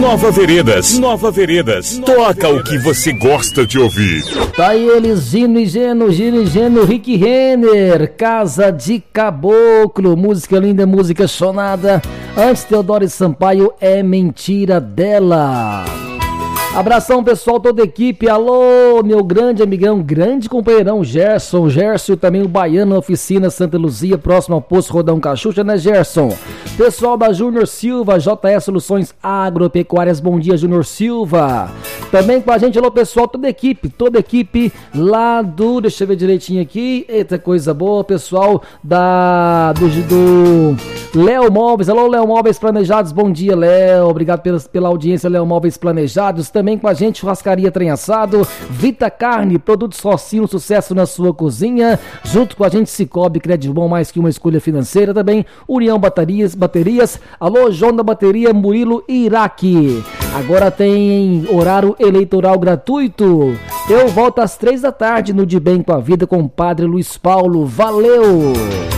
Nova Veredas, toca o que você gosta de ouvir. Tá aí eles, Gino e Geno, Rick Renner, Casa de Caboclo, música linda, música chonada. Antes, Teodoro Sampaio, É Mentira Dela. Abração, pessoal, toda a equipe. Alô, meu grande amigão, grande companheirão Gerson e também o Baiano Oficina Santa Luzia, próximo ao Poço Rodão Cachucha, né, Gerson? Pessoal da Júnior Silva, JS Soluções Agropecuárias, bom dia, Júnior Silva. Também com a gente, alô, pessoal, toda a equipe lá do, deixa eu ver direitinho aqui, eita, coisa boa, pessoal do Léo Móveis, alô, Léo Móveis Planejados, bom dia, Léo, obrigado pela audiência, Léo Móveis Planejados. Também com a gente, Churrascaria Trem Assado, Vita Carne, produtos Rocinho, sucesso na sua cozinha. Junto com a gente, Cicobi, Crédito Bom, mais que uma escolha financeira. Também, União Baterias. Alô, João da Bateria, Murilo e Iraque. Agora tem horário eleitoral gratuito. Eu volto às 3 da tarde no De Bem com a Vida com o Padre Luiz Paulo. Valeu!